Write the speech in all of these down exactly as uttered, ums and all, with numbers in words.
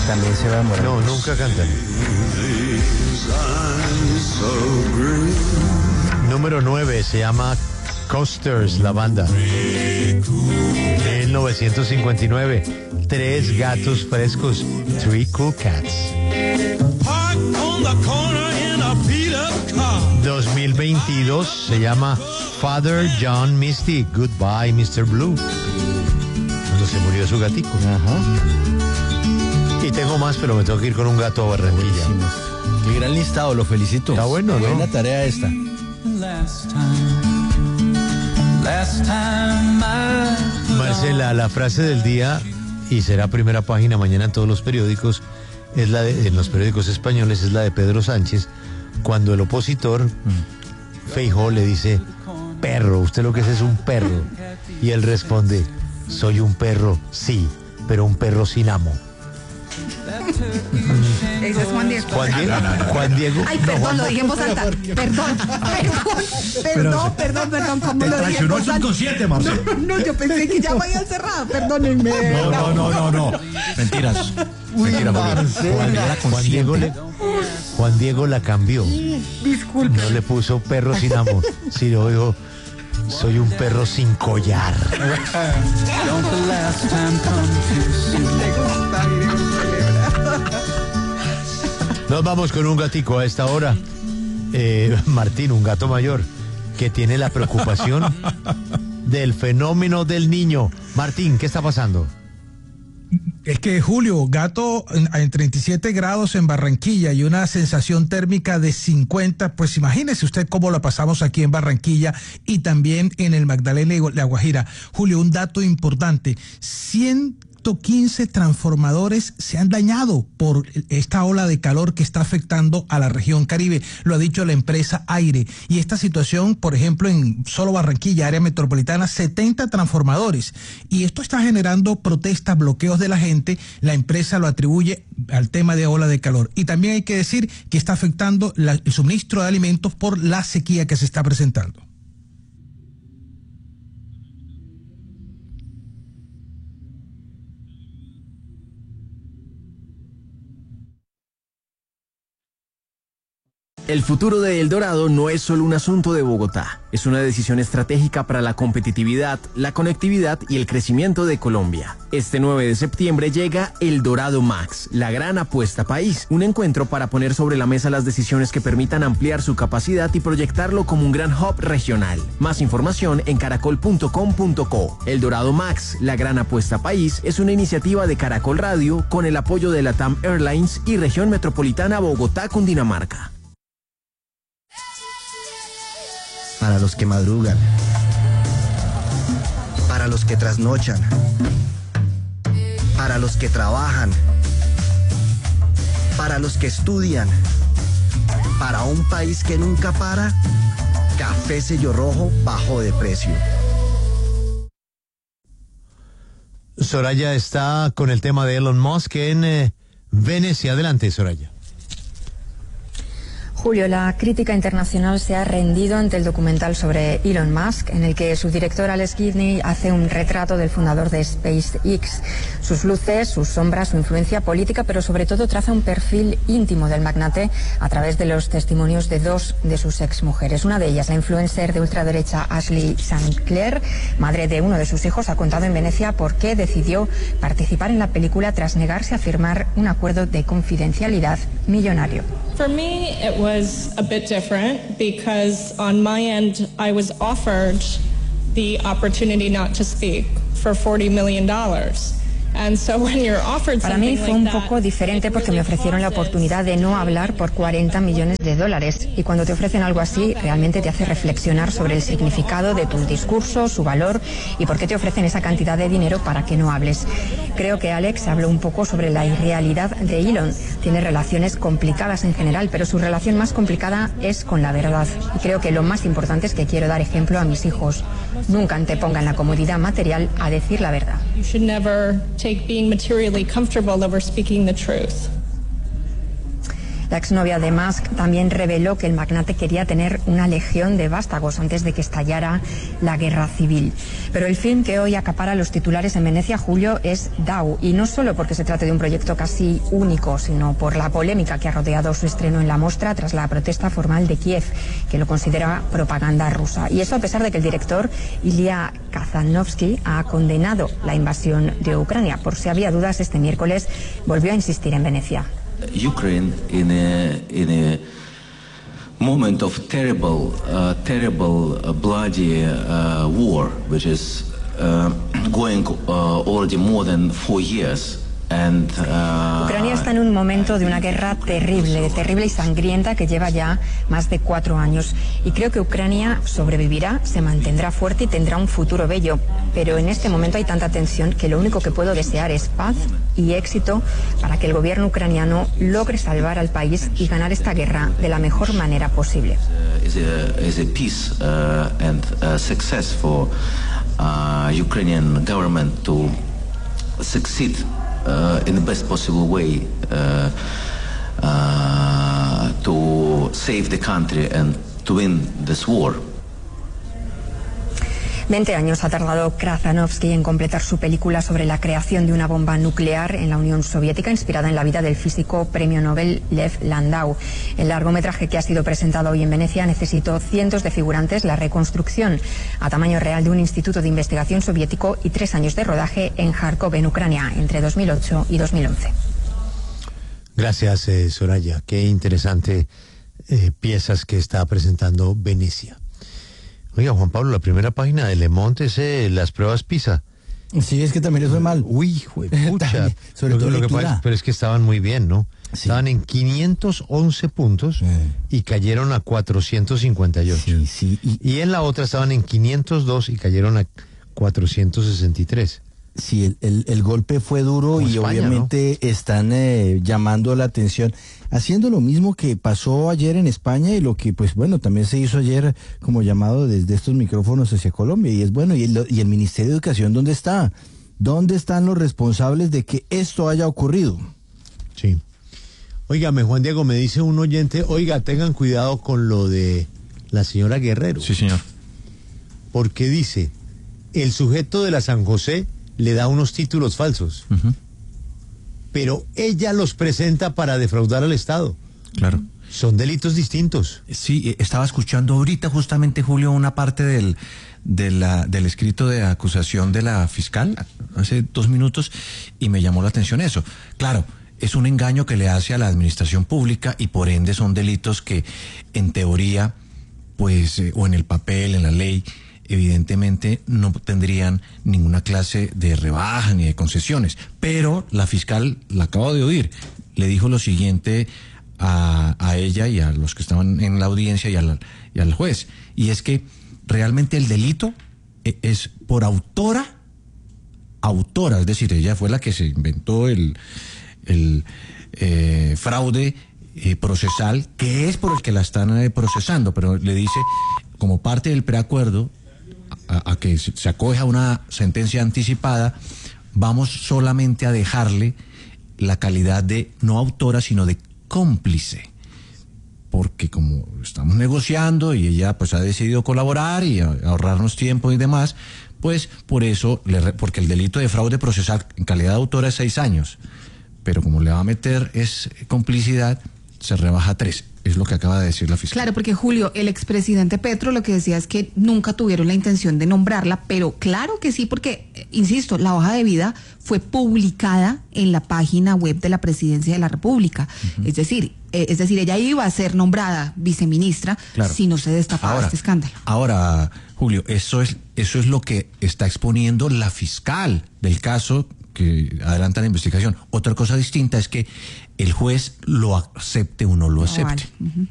También se va a demorar. No, nunca cantan. Número nueve, se llama Coasters, la banda. mil novecientos cincuenta y nueve, Tres gatos frescos, Three Cool Cats. dos mil veintidós, se llama Father John Misty, Goodbye mister Blue. Cuando se murió su gatico. Ajá. Y tengo más, pero me tengo que ir con un gato a Barranquilla. Buenísimos. Qué gran listado, lo felicito. Está bueno, ¿no? Buena tarea esta. Marcela, la frase del día, y será primera página mañana en todos los periódicos, es la de, en los periódicos españoles, es la de Pedro Sánchez, cuando el opositor, Feijóo, le dice, perro, usted lo que es es un perro. Y él responde, soy un perro, sí, pero un perro sin amo. Ese es Juan Diego. Juan Diego. Juan Diego. Ay, perdón, no, Juan... lo dije en voz alta. Perdón, perdón, perdón, perdón, perdón, ¿cómo lo dije en voz alta? Subconsciente, Marcelo. No, no, yo pensé que ya me habían cerrado. Perdónenme. No, no, no, no, no. Mentiras. Mentira, Juan, Juan Diego le, Juan Diego la cambió. Disculpe. No le puso perro sin amor, sino dijo, soy un perro sin collar. Nos vamos con un gatico a esta hora. Eh, Martín, un gato mayor, que tiene la preocupación del fenómeno del niño. Martín, ¿qué está pasando? Es que, Julio, gato en, en treinta y siete grados en Barranquilla y una sensación térmica de cincuenta, pues imagínese usted cómo la pasamos aquí en Barranquilla y también en el Magdalena y La Guajira. Julio, un dato importante, ciento quince transformadores se han dañado por esta ola de calor que está afectando a la región Caribe, lo ha dicho la empresa Aire. Y esta situación, por ejemplo, en solo Barranquilla, área metropolitana, setenta transformadores. Y esto está generando protestas, bloqueos de la gente. La empresa lo atribuye al tema de ola de calor. Y también hay que decir que está afectando la, el suministro de alimentos por la sequía que se está presentando. El futuro de El Dorado no es solo un asunto de Bogotá, es una decisión estratégica para la competitividad, la conectividad y el crecimiento de Colombia. Este nueve de septiembre llega El Dorado Max, la gran apuesta país, un encuentro para poner sobre la mesa las decisiones que permitan ampliar su capacidad y proyectarlo como un gran hub regional. Más información en caracol punto com punto co. El Dorado Max, la gran apuesta país, es una iniciativa de Caracol Radio con el apoyo de LATAM Airlines y Región Metropolitana Bogotá-Cundinamarca. Para los que madrugan, para los que trasnochan, para los que trabajan, para los que estudian, para un país que nunca para, Café Sello Rojo bajó de precio. Soraya está con el tema de Elon Musk en eh, Venecia. Adelante, Soraya. Julio, la crítica internacional se ha rendido ante el documental sobre Elon Musk, en el que su director Alex Gibney hace un retrato del fundador de SpaceX, sus luces, sus sombras, su influencia política, pero sobre todo traza un perfil íntimo del magnate a través de los testimonios de dos de sus exmujeres. Una de ellas, la influencer de ultraderecha Ashley Sinclair, madre de uno de sus hijos, ha contado en Venecia por qué decidió participar en la película tras negarse a firmar un acuerdo de confidencialidad millonario. For me, it was a bit different because on my end, I was offered the opportunity not to speak for forty million dollars. Para mí fue un poco diferente porque me ofrecieron la oportunidad de no hablar por cuarenta millones de dólares. Y cuando te ofrecen algo así, realmente te hace reflexionar sobre el significado de tu discurso, su valor y por qué te ofrecen esa cantidad de dinero para que no hables. Creo que Alex habló un poco sobre la irrealidad de Elon. Tiene relaciones complicadas en general, pero su relación más complicada es con la verdad. Y creo que lo más importante es que quiero dar ejemplo a mis hijos. Nunca antepongan la comodidad material a decir la verdad. You should never take being materially comfortable over speaking the truth. La exnovia de Musk también reveló que el magnate quería tener una legión de vástagos antes de que estallara la guerra civil. Pero el film que hoy acapara los titulares en Venecia, Julio, es Dau, y no solo porque se trate de un proyecto casi único, sino por la polémica que ha rodeado su estreno en la mostra tras la protesta formal de Kiev, que lo considera propaganda rusa. Y eso a pesar de que el director Ilya Kazanovsky ha condenado la invasión de Ucrania. Por si había dudas, este miércoles volvió a insistir en Venecia. Ukraine in a in a moment of terrible, uh, terrible, uh, bloody uh, war, which is uh, going uh, already more than four years. And, uh, Ucrania está en un momento de una guerra terrible, terrible y sangrienta que lleva ya más de cuatro años. Y creo que Ucrania sobrevivirá, se mantendrá fuerte y tendrá un futuro bello. Pero en este momento hay tanta tensión que lo único que puedo desear es paz y éxito para que el gobierno ucraniano logre salvar al país y ganar esta guerra de la mejor manera posible. Is a, is a peace uh, and uh, success for uh, Ukrainian government to succeed Uh, in the best possible way uh, uh, to save the country and to win this war. Veinte años ha tardado Krasanovsky en completar su película sobre la creación de una bomba nuclear en la Unión Soviética, inspirada en la vida del físico premio Nobel Lev Landau. El largometraje que ha sido presentado hoy en Venecia necesitó cientos de figurantes, la reconstrucción a tamaño real de un instituto de investigación soviético y tres años de rodaje en Kharkov, en Ucrania, entre dos mil ocho y dos mil once. Gracias, eh, Soraya. Qué interesante eh, piezas que está presentando Venecia. Oiga, Juan Pablo, la primera página de Le Monde es eh, las pruebas PISA. Sí, es que también les fue mal. Uy, juepucha. Sobre lo, todo lo que pasa, pero es que estaban muy bien, ¿no? Sí. Estaban en quinientos once puntos eh. y cayeron a cuatrocientos cincuenta y ocho. Sí, sí. Y, y en la otra estaban en quinientos dos y cayeron a cuatrocientos sesenta y tres. Sí, el, el, el golpe fue duro. Como y España, obviamente ¿no? están eh, llamando la atención, haciendo lo mismo que pasó ayer en España y lo que, pues bueno, también se hizo ayer como llamado desde estos micrófonos hacia Colombia. Y es bueno, y el, y el Ministerio de Educación, ¿dónde está? ¿Dónde están los responsables de que esto haya ocurrido? Sí. Óigame, Juan Diego, me dice un oyente, oiga, tengan cuidado con lo de la señora Guerrero. Sí, señor. Porque dice, el sujeto de la San José le da unos títulos falsos, uh-huh. pero ella los presenta para defraudar al Estado. Claro. Son delitos distintos. Sí, estaba escuchando ahorita justamente, Julio, una parte del, de la, del escrito de acusación de la fiscal, hace dos minutos, y me llamó la atención eso. Claro, es un engaño que le hace a la administración pública y por ende son delitos que, en teoría, pues, eh, o en el papel, en la ley, evidentemente no tendrían ninguna clase de rebaja ni de concesiones. Pero la fiscal, la acabo de oír, le dijo lo siguiente a, a ella y a los que estaban en la audiencia y al, y al juez. Y es que realmente el delito es por autora, autora, es decir, ella fue la que se inventó el, el eh, fraude eh, procesal, que es por el que la están eh, procesando, pero le dice, como parte del preacuerdo, A, a que se acoge a una sentencia anticipada, vamos solamente a dejarle la calidad de no autora, sino de cómplice. Porque como estamos negociando y ella pues ha decidido colaborar y a, ahorrarnos tiempo y demás, pues por eso, le, porque el delito de fraude procesal en calidad de autora es seis años, pero como le va a meter es complicidad, se rebaja a tres. Es lo que acaba de decir la fiscal. Claro, porque Julio, el expresidente Petro lo que decía es que nunca tuvieron la intención de nombrarla, pero claro que sí, porque, eh, insisto, la hoja de vida fue publicada en la página web de la Presidencia de la República. Uh-huh. Es decir, eh, es decir, ella iba a ser nombrada viceministra, claro, si no se destapaba ahora, este escándalo. Ahora, Julio, eso es, eso es lo que está exponiendo la fiscal del caso que adelanta la investigación. Otra cosa distinta es que el juez lo acepte o no lo acepte. Oh, vale. Uh-huh.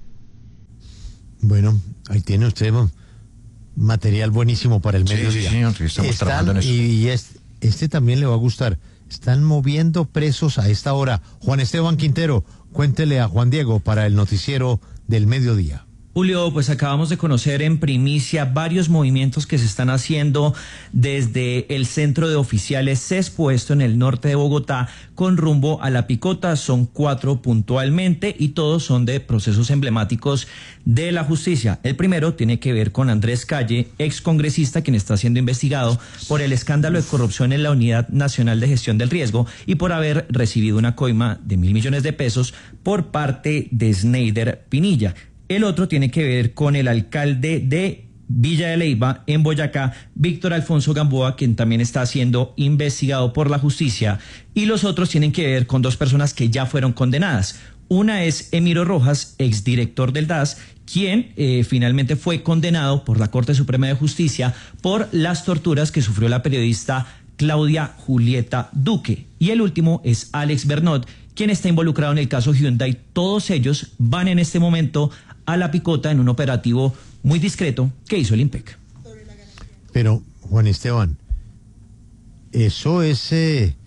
Bueno, ahí tiene usted material buenísimo para el mediodía. Sí, sí, señor, estamos Están, trabajando en eso. Y este, este también le va a gustar. Están moviendo presos a esta hora. Juan Esteban Quintero, cuéntele a Juan Diego para el noticiero del mediodía. Julio, pues acabamos de conocer en primicia varios movimientos que se están haciendo desde el centro de oficiales CESPO, esto en el norte de Bogotá, con rumbo a La Picota. Son cuatro puntualmente y todos son de procesos emblemáticos de la justicia. El primero tiene que ver con Andrés Calle, excongresista, quien está siendo investigado por el escándalo de corrupción en la Unidad Nacional de Gestión del Riesgo y por haber recibido una coima de mil millones de pesos por parte de Sneider Pinilla. El otro tiene que ver con el alcalde de Villa de Leyva, en Boyacá, Víctor Alfonso Gamboa, quien también está siendo investigado por la justicia. Y los otros tienen que ver con dos personas que ya fueron condenadas. Una es Emiro Rojas, exdirector del D A S, quien eh, finalmente fue condenado por la Corte Suprema de Justicia por las torturas que sufrió la periodista Claudia Julieta Duque. Y el último es Alex Bernot, quien está involucrado en el caso Hyundai. Todos ellos van en este momento a La Picota en un operativo muy discreto que hizo el IMPEC. Pero, Juan Esteban, eso es eh,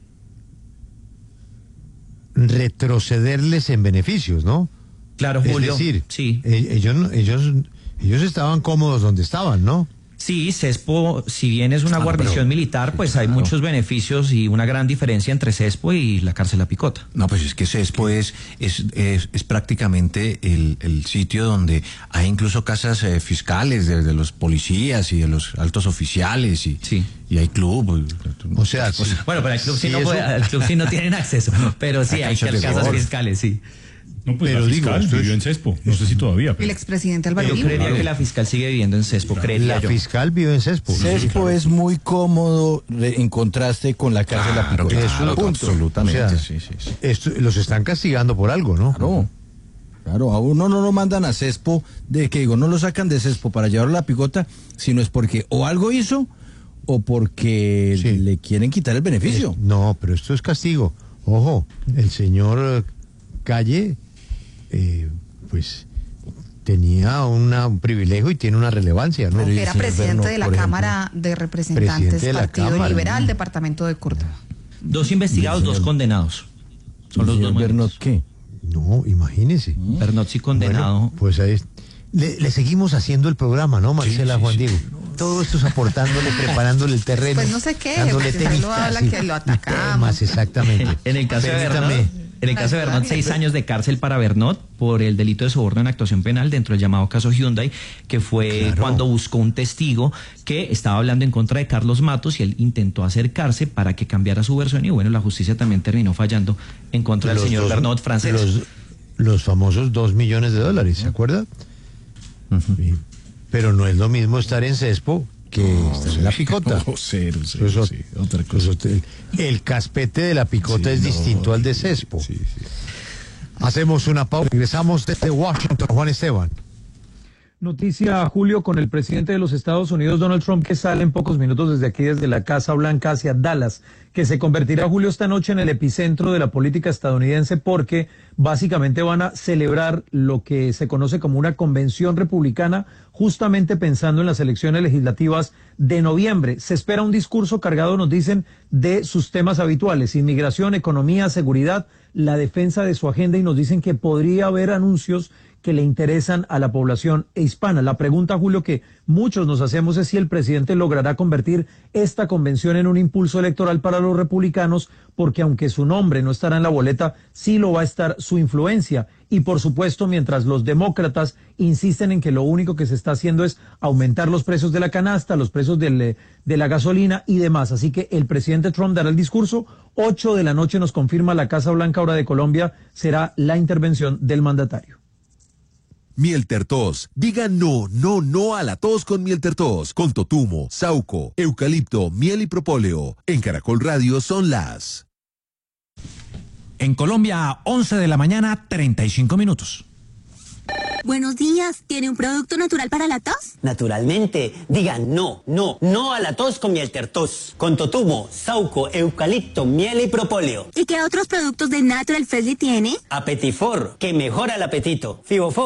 retrocederles en beneficios, ¿no? Claro, Julio. Es decir, sí. ellos, ellos, ellos estaban cómodos donde estaban, ¿no? Sí, CESPO, si bien es una Claro, guarnición pero- militar, pues hay claro. muchos beneficios y una gran diferencia entre CESPO y la cárcel La Picota. No, pues es que CESPO es, es, es, es prácticamente el, el sitio donde hay incluso casas eh, fiscales de, de los policías y de los altos oficiales y, Sí. y hay club. O sea, Pues, sí. Bueno, pero al club sí, Sí, no, eso- puede- al club sí no tienen acceso, pero sí Hay hay canchas de casas golf. fiscales, sí. No, pues Pero la digo, fiscal esto es- vivió en Cespo, no sé si todavía, El pero expresidente Álvaro Yo Uribe. creería que la fiscal sigue viviendo en CESPO, creería La yo. fiscal vive en Cespo. CESPO es muy cómodo re- en contraste con la cárcel La Claro, Picota. claro, Punto. absolutamente. O sea, sí, sí, sí. Esto, los están castigando por algo, ¿no? Claro, claro, a uno no lo mandan a CESPO, de que digo, no lo sacan de CESPO para llevarlo a La Picota, sino es porque o algo hizo o porque Sí. le quieren quitar el beneficio. Eh, no, pero esto es castigo. Ojo, el señor eh, Calle, eh, pues tenía una, un privilegio y tiene una relevancia, ¿no? Pero y el Era señor presidente Bernot, de la por ejemplo. Cámara de Representantes, Presidente de la Partido Cámara, Liberal, ¿no? Departamento de Córdoba. Dos investigados, dos condenados. Son los dos Bernot, movimientos. ¿qué? No, imagínese. Bernot sí condenado. Bueno, pues ahí es- le, le seguimos haciendo el programa, ¿no, Marcela, Juan Diego? Todo esto es aportándole, preparándole el terreno. Pues no sé qué, dándole porque usted lo temas habla y- que lo y atacamos. temas, exactamente. En el caso de Permítame. Bernot, en el caso de Bernot, seis años de cárcel para Bernot por el delito de soborno en actuación penal dentro del llamado caso Hyundai, que fue Claro. cuando buscó un testigo que estaba hablando en contra de Carlos Matos y él intentó acercarse para que cambiara su versión y bueno, la justicia también terminó fallando en contra del Los señor dos- Bernot francés. Los, los famosos dos millones de dólares, ¿se acuerda? Sí. Pero no es lo mismo estar en Cespo que estar en La Picota. No, cero, cero, Eso- sí, otra eso cosa. te- el caspete de La Picota Sí, es no, distinto al de Cespo. Sí, sí. Hacemos una pausa. Regresamos desde Washington, Juan Esteban. Noticia, Julio, con el presidente de los Estados Unidos, Donald Trump, que sale en pocos minutos desde aquí, desde la Casa Blanca hacia Dallas, que se convertirá, Julio, esta noche en el epicentro de la política estadounidense porque básicamente van a celebrar lo que se conoce como una convención republicana, justamente pensando en las elecciones legislativas de noviembre. Se espera un discurso cargado, nos dicen, de sus temas habituales, inmigración, economía, seguridad, la defensa de su agenda, y nos dicen que podría haber anuncios que le interesan a la población hispana. La pregunta, Julio, que muchos nos hacemos es si el presidente logrará convertir esta convención en un impulso electoral para los republicanos, porque aunque su nombre no estará en la boleta, sí lo va a estar su influencia. Y por supuesto, mientras los demócratas insisten en que lo único que se está haciendo es aumentar los precios de la canasta, los precios del, de la gasolina y demás. Así que el presidente Trump dará el discurso. Ocho de la noche nos confirma la Casa Blanca, hora de Colombia, será la intervención del mandatario. Miel Tertos. Diga no, no, no a la tos con Miel Tertos. Con totumo, sauco, eucalipto, miel y propóleo. En Caracol Radio son las... En Colombia, once de la mañana, treinta y cinco minutos. Buenos días, ¿tiene un producto natural para la tos? Naturalmente, digan no, no, no a la tos con Miel Tertos. Con totumo, sauco, eucalipto, miel y propóleo. ¿Y qué otros productos de Natural Freshly tiene? Apetifor, que mejora el apetito. Fibofor.